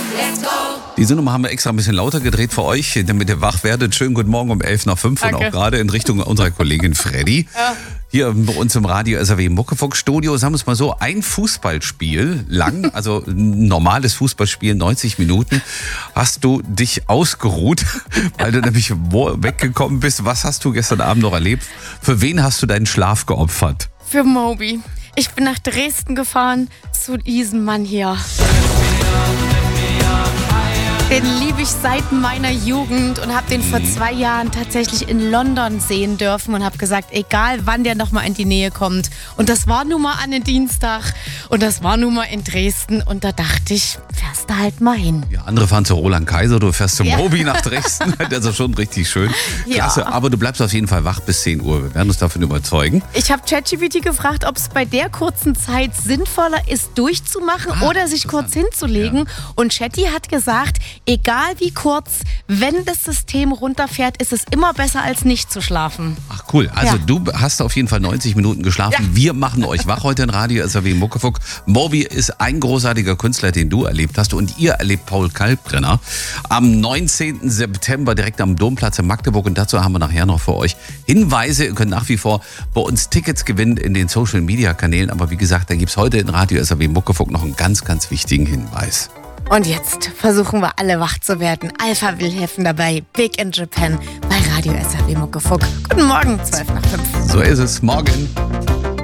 Diese Nummer haben wir extra ein bisschen lauter gedreht für euch, damit ihr wach werdet. Schönen guten Morgen um 11 nach 5 Danke. und auch gerade in Richtung unserer Kollegin Freddy. Ja. Hier bei uns im Radio SAW Muckefuck-Studio, sagen wir es mal so, ein Fußballspiel lang, also ein normales Fußballspiel, 90 Minuten, hast du dich ausgeruht, weil du nämlich weggekommen bist. Was hast du gestern Abend noch erlebt? Für wen hast du deinen Schlaf geopfert? Für Moby. Ich bin nach Dresden gefahren zu diesem Mann hier. Den liebe ich seit meiner Jugend und habe den vor 2 Jahren tatsächlich in London sehen dürfen und habe gesagt, egal wann der nochmal in die Nähe kommt. Und das war nun mal an den Dienstag und das war nun mal in Dresden und da dachte ich, fährst du halt mal hin. Ja, andere fahren zu Roland Kaiser, du fährst zu Ja. Moby nach Dresden. Das ist schon richtig schön. Ja. Klasse, aber du bleibst auf jeden Fall wach bis 10 Uhr. Wir werden uns davon überzeugen. Ich habe ChatGPT gefragt, ob es bei der kurzen Zeit sinnvoller ist, durchzumachen oder sich kurz hinzulegen. Ja. Und Chatty hat gesagt, egal wie kurz, wenn das System runterfährt, ist es immer besser als nicht zu schlafen. Ach cool, also Ja. du hast auf jeden Fall 90 Minuten geschlafen. Ja. Wir machen euch wach heute in Radio SAW Muckefuck. Moby ist ein großartiger Künstler, den du erlebt hast und ihr erlebt Paul Kalkbrenner am 19. September direkt am Domplatz in Magdeburg und dazu haben wir nachher noch für euch Hinweise. Ihr könnt nach wie vor bei uns Tickets gewinnen in den Social Media Kanälen, aber wie gesagt, da gibt es heute in Radio SAW Muckefuck noch einen ganz, ganz wichtigen Hinweis. Und jetzt versuchen wir alle wach zu werden. Alpha will helfen dabei. Big in Japan bei Radio SAW Muckefuck. Guten Morgen, 12 nach 5. So ist es, morgen.